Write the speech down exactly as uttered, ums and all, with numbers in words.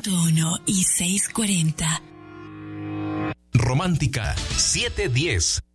ciento uno y seiscientos cuarenta. Romántica setecientos diez.